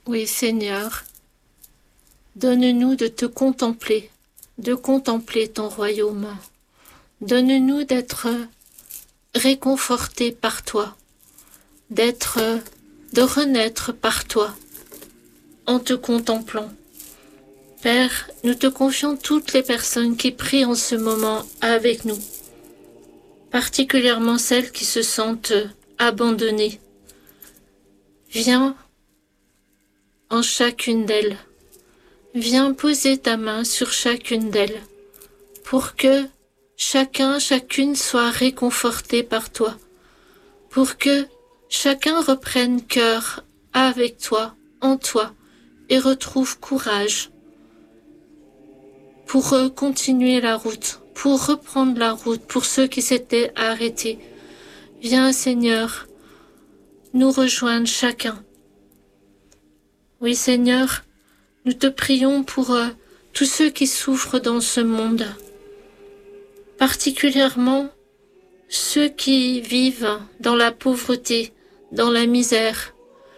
Oui, Seigneur, donne-nous de contempler ton royaume. Donne-nous d'être réconfortés par toi, de renaître par toi en te contemplant. Père, nous te confions toutes les personnes qui prient en ce moment avec nous, particulièrement celles qui se sentent abandonnées. Viens en chacune d'elles. Viens poser ta main sur chacune d'elles pour que chacune soit réconforté par toi, pour que chacun reprenne cœur avec toi, en toi, et retrouve courage pour continuer la route, pour reprendre la route pour ceux qui s'étaient arrêtés. Viens, Seigneur, nous rejoindre chacun. Oui, Seigneur, nous te prions pour tous ceux qui souffrent dans ce monde, particulièrement ceux qui vivent dans la pauvreté, dans la misère.